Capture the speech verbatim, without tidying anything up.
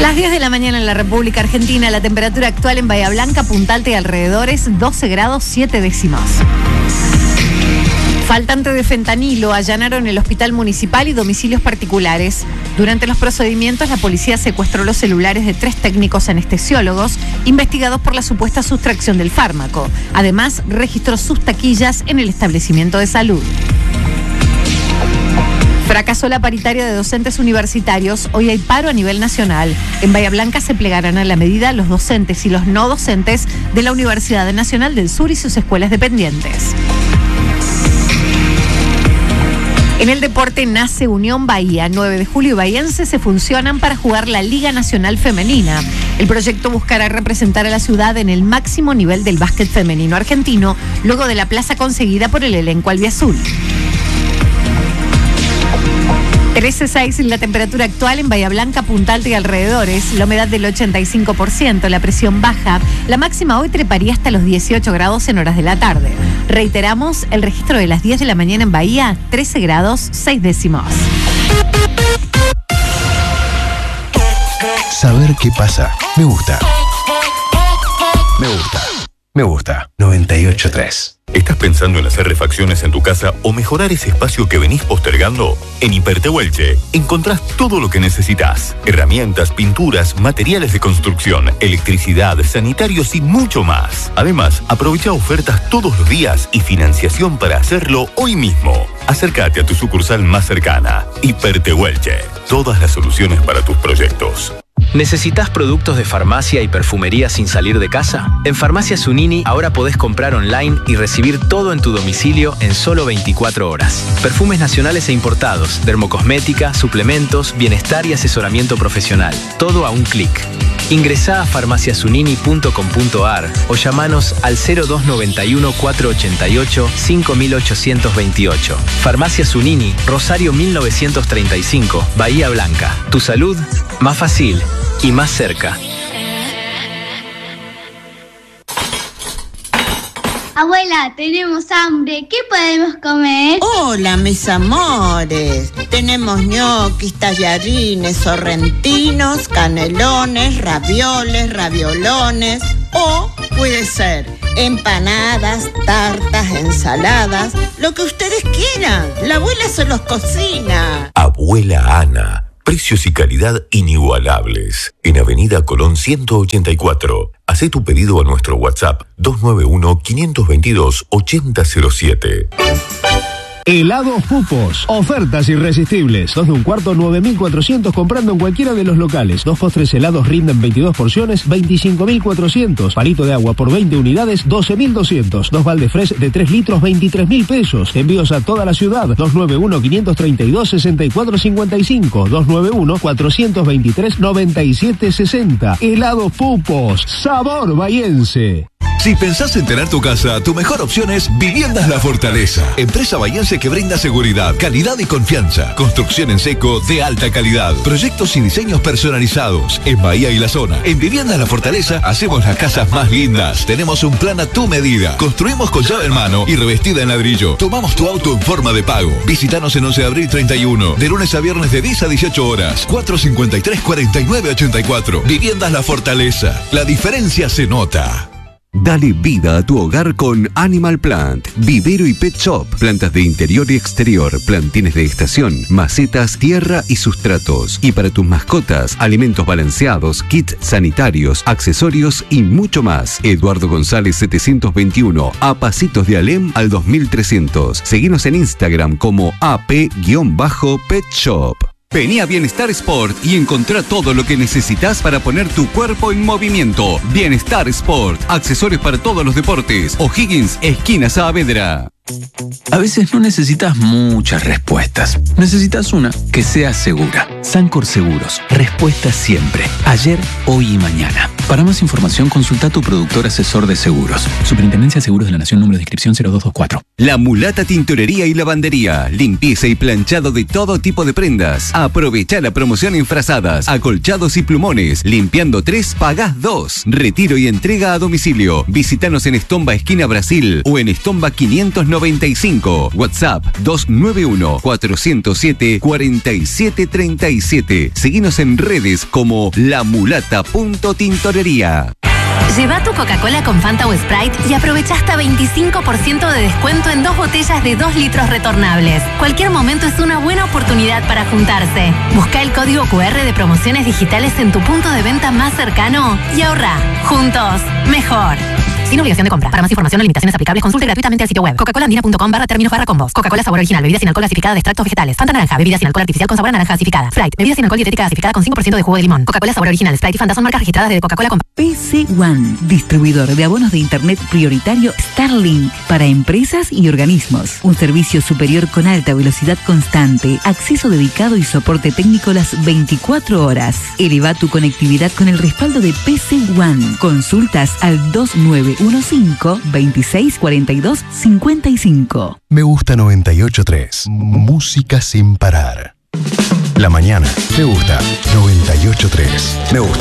Las diez de la mañana en la República Argentina, la temperatura actual en Bahía Blanca, Punta Alta y alrededores, doce grados siete décimas. Faltante de fentanilo allanaron el hospital municipal y domicilios particulares. Durante los procedimientos, la policía secuestró los celulares de tres técnicos anestesiólogos investigados por la supuesta sustracción del fármaco. Además, registró sus taquillas en el establecimiento de salud. Fracasó la paritaria de docentes universitarios. Hoy hay paro a nivel nacional. En Bahía Blanca se plegarán a la medida los docentes y los no docentes de la Universidad Nacional del Sur y sus escuelas dependientes. En el deporte nace Unión Bahía. nueve de julio y bahiense se funcionan para jugar la Liga Nacional Femenina. El proyecto buscará representar a la ciudad en el máximo nivel del básquet femenino argentino, luego de la plaza conseguida por el elenco albiazul. trece punto seis la temperatura actual en Bahía Blanca, Punta Alta y alrededores, la humedad del ochenta y cinco por ciento, la presión baja, la máxima hoy treparía hasta los dieciocho grados en horas de la tarde. Reiteramos, el registro de las diez de la mañana en Bahía, trece grados seis décimos. Saber qué pasa, me gusta. Me gusta. Me gusta. noventa y ocho punto tres. ¿Estás pensando en hacer refacciones en tu casa o mejorar ese espacio que venís postergando? En Hipertehuelche encontrás todo lo que necesitas. Herramientas, pinturas, materiales de construcción, electricidad, sanitarios y mucho más. Además, aprovecha ofertas todos los días y financiación para hacerlo hoy mismo. Acércate a tu sucursal más cercana. Hipertehuelche. Todas las soluciones para tus proyectos. ¿Necesitas productos de farmacia y perfumería sin salir de casa? En Farmacia Zunini ahora podés comprar online y recibir todo en tu domicilio en solo veinticuatro horas. Perfumes nacionales e importados, dermocosmética, suplementos, bienestar y asesoramiento profesional. Todo a un clic. Ingresá a farmacia zunini punto com punto ar o llamanos al cero dos noventa y uno, cuatrocientos ochenta y ocho, cinco mil ochocientos veintiocho. Farmacia Zunini, Rosario mil novecientos treinta y cinco, Bahía Blanca. Tu salud, más fácil y más cerca. Abuela, tenemos hambre. ¿Qué podemos comer? Hola, mis amores. Tenemos ñoquis, tallarines, sorrentinos, canelones, ravioles, raviolones. O puede ser empanadas, tartas, ensaladas, lo que ustedes quieran. La abuela se los cocina. Abuela Ana. Precios y calidad inigualables. En Avenida Colón ciento ochenta y cuatro. Hacé tu pedido a nuestro WhatsApp dos nueve uno, cinco dos dos, ocho cero cero siete. Helados Pupos. Ofertas irresistibles. Dos de un cuarto, nueve mil cuatrocientos comprando en cualquiera de los locales. Dos postres helados rinden veintidós porciones, veinticinco mil cuatrocientos. Palito de agua por veinte unidades, doce mil doscientos. Dos balde fresh de tres litros, veintitrés mil pesos. Envíos a toda la ciudad. dos nueve uno, cinco tres dos, seis cuatro cinco cinco. dos nueve uno, cuatro dos tres, nueve siete seis cero. Helados Pupos. Sabor bahiense. Si pensás en tener tu casa, tu mejor opción es Viviendas La Fortaleza. Empresa bahiense que brinda seguridad, calidad y confianza. Construcción en seco de alta calidad. Proyectos y diseños personalizados. En Bahía y la zona. En Viviendas La Fortaleza hacemos las casas más lindas. Tenemos un plan a tu medida. Construimos con llave en mano y revestida en ladrillo. Tomamos tu auto en forma de pago. Visítanos en once de abril treinta y uno. De lunes a viernes de diez a dieciocho horas. cuatro cinco tres, cuatro nueve ocho cuatro. Viviendas La Fortaleza. La diferencia se nota. Dale vida a tu hogar con Animal Plant, vivero y pet shop, plantas de interior y exterior, plantines de estación, macetas, tierra y sustratos. Y para tus mascotas, alimentos balanceados, kits sanitarios, accesorios y mucho más. Eduardo González setecientos veintiuno, a pasitos de Alem al dos mil trescientos. Seguinos en Instagram como A P Pet Shop. Vení a Bienestar Sport y encontrá todo lo que necesitas para poner tu cuerpo en movimiento. Bienestar Sport, accesorios para todos los deportes. O'Higgins, esquina Saavedra. A veces no necesitas muchas respuestas. Necesitas una que sea segura. Sancor Seguros. Respuesta siempre. Ayer, hoy y mañana. Para más información, consulta a tu productor asesor de seguros. Superintendencia de Seguros de la Nación, número de inscripción cero dos dos cuatro. La Mulata Tintorería y Lavandería. Limpieza y planchado de todo tipo de prendas. Aprovecha la promoción en frazadas, acolchados y plumones. Limpiando tres, pagás dos. Retiro y entrega a domicilio. Visítanos en Estomba, esquina Brasil, o en Estomba quinientos noventa. noventa y cinco. WhatsApp dos nueve uno, cuatro cero siete, cuatro siete tres siete. Seguinos en redes como lamulata.tintorería. Lleva tu Coca-Cola con Fanta o Sprite y aprovecha hasta veinticinco por ciento de descuento en dos botellas de dos litros retornables. Cualquier momento es una buena oportunidad para juntarse. Busca el código cu erre de promociones digitales en tu punto de venta más cercano y ahorra. Juntos, mejor. Sin obligación de compra. Para más información o limitaciones aplicables, consulte gratuitamente al sitio web coca-cola-andina.com barra términos barra combos. Coca-Cola sabor original, bebida sin alcohol gasificada de extractos vegetales. Fanta naranja, bebida sin alcohol artificial con sabor a naranja gasificada. Sprite, bebida sin alcohol dietética gasificada con cinco por ciento de jugo de limón. Coca-Cola sabor original, Sprite y Fanta son marcas registradas de Coca-Cola con... P C One, distribuidor de abonos de internet prioritario Starlink para empresas y organismos. Un servicio superior con alta velocidad constante, acceso dedicado y soporte técnico las veinticuatro horas. Eleva tu conectividad con el respaldo de P C One. Consultas al dos nueve uno cinco, veintiséis cuarenta y dos, cincuenta y cinco. Me gusta noventa y ocho punto tres. Música sin parar. La mañana. Me gusta noventa y ocho punto tres. Me gusta.